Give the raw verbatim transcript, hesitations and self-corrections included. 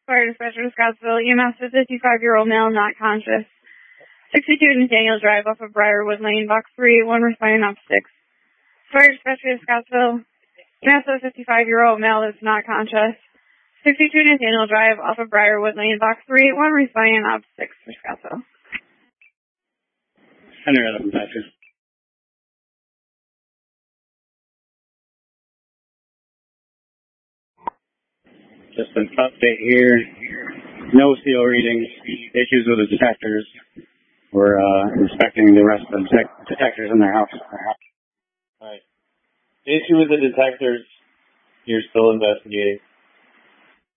Fire dispatcher to Scottsville, E M S to fifty-five-year-old male not conscious. sixty-two Nathaniel Drive off of Briarwood Lane, box three, one responding up six. Fire dispatcher to Scottsville, E M S to fifty-five-year-old male that's not conscious. sixty-two Nathaniel Drive off of Briarwood Lane, box three, one responding up six for Scottsville. Henry dispatcher. Just an update here. No C O readings. Issues with the detectors. We're uh, inspecting the rest of the detec- detectors in their house. All right. The issue with the detectors, you're still investigating.